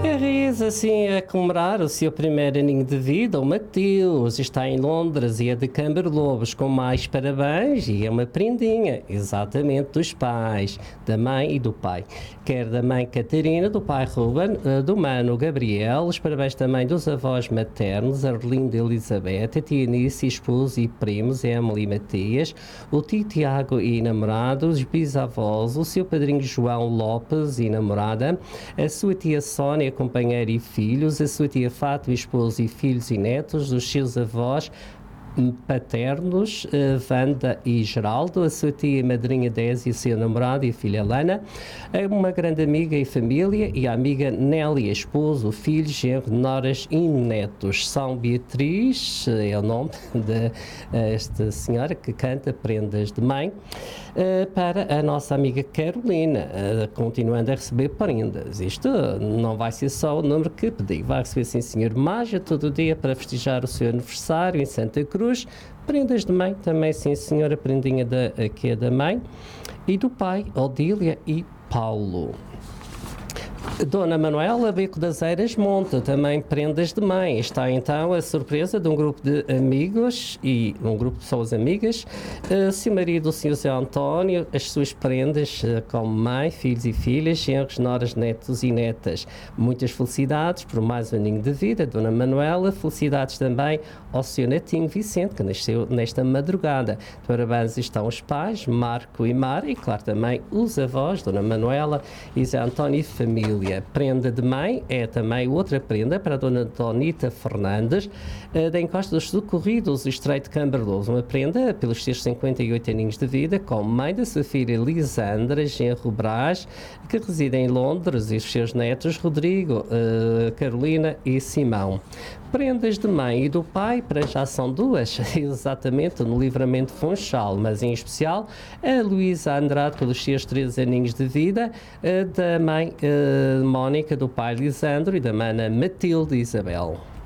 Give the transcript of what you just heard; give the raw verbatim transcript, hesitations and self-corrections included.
Reis, assim, a comemorar o seu primeiro aninho de vida, o Mateus, está em Londres e é de Camberlobos, com mais parabéns, e é uma prendinha, exatamente, dos pais, da mãe e do pai. Quer da mãe Catarina, do pai Ruben, do mano Gabriel, os parabéns também dos avós maternos, Arlindo e Elizabeth, a tia Nice, esposo e primos, Emily e Matias, o tio Tiago e namorado, os bisavós, o seu padrinho João Lopes e namorada, a sua tia Sónia, companheira e filhos, a sua tia Fátima, esposo e filhos e netos, os seus avós paternos, uh, Wanda e Geraldo, a sua tia e madrinha Désia e o seu namorado e a filha Lana, uma grande amiga e família, e a amiga Nélia, esposo, filhos, genro, noras e netos. São Beatriz, é o nome de esta senhora que canta Prendas de Mãe, uh, para a nossa amiga Carolina, uh, continuando a receber prendas. Isto não vai ser só o número que pedi, vai receber, sim senhor, Mágia todo dia para festejar o seu aniversário em Santa Cruz. Prendas de mãe também, sim senhora, prendinha da, que é da mãe, e do pai, Odília e Paulo. Dona Manuela Beco das Eiras monta também prendas de mãe. Está então a surpresa de um grupo de amigos e um grupo de pessoas amigas. Uh, seu marido, o senhor Zé António, as suas prendas uh, como mãe, filhos e filhas, genros, noras, netos e netas. Muitas felicidades por mais um aninho de vida, Dona Manuela. Felicidades também ao seu netinho Vicente, que nasceu nesta madrugada. Parabéns estão os pais, Marco e Mara, e claro também os avós, Dona Manuela e Zé António e família. Prenda de mãe é também outra prenda para a Dona Donita Fernandes, uh, da Encosta dos Socorridos, o Estreito de Camberlobos. Uma prenda pelos seus cinquenta e oito aninhos de vida, com mãe da sua filha Lisandra Genro Brás, que reside em Londres, e os seus netos Rodrigo, uh, Carolina e Simão. Prendas de mãe e do pai, para já são duas, exatamente, no Livramento Funchal, mas em especial a Luísa Andrade, pelos seus treze aninhos de vida, uh, da mãe uh, Mónica, do pai Lisandro e da mana Matilde Isabel.